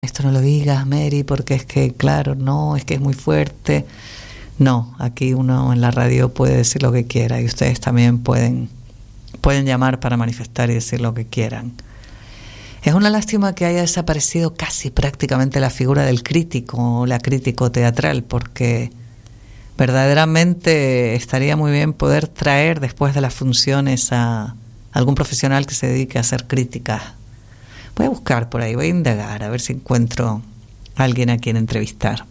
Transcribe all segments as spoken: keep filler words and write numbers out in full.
esto no lo digas, Mary, porque es que, claro, no, es que es muy fuerte. No, aquí uno en la radio puede decir lo que quiera y ustedes también pueden, pueden llamar para manifestar y decir lo que quieran. Es una lástima que haya desaparecido casi prácticamente la figura del crítico o la crítico teatral, porque verdaderamente estaría muy bien poder traer después de las funciones a algún profesional que se dedique a hacer críticas. Voy a buscar por ahí, voy a indagar a ver si encuentro a alguien a quien entrevistar.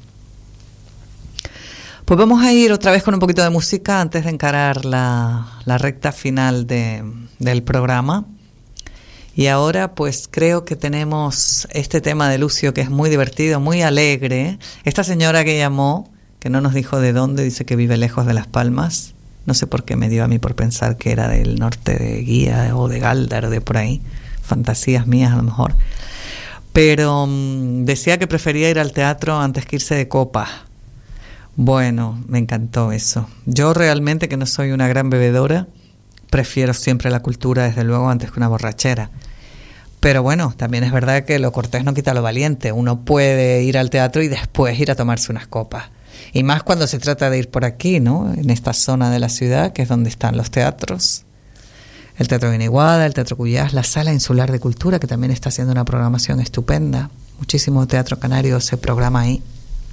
Pues vamos a ir otra vez con un poquito de música antes de encarar la, la recta final de, del programa. Y ahora pues creo que tenemos este tema de Lucio que es muy divertido, muy alegre. Esta señora que llamó, que no nos dijo de dónde, dice que vive lejos de Las Palmas. No sé por qué me dio a mí por pensar que era del norte de Guía o de Gáldar o de por ahí. Fantasías mías a lo mejor. Pero um, decía que prefería ir al teatro antes que irse de copa. Bueno, me encantó eso. Yo realmente, que no soy una gran bebedora, prefiero siempre la cultura, desde luego, antes que una borrachera. Pero bueno, también es verdad que lo cortés no quita lo valiente. Uno puede ir al teatro y después ir a tomarse unas copas. Y más cuando se trata de ir por aquí, ¿no? En esta zona de la ciudad, que es donde están los teatros. El Teatro Guiniguada, el Teatro Cuyás, la Sala Insular de Cultura, que también está haciendo una programación estupenda. Muchísimo teatro canario se programa ahí.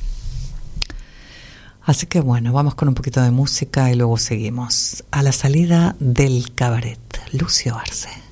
Así que bueno, vamos con un poquito de música y luego seguimos. A la salida del cabaret, Lucio Arce.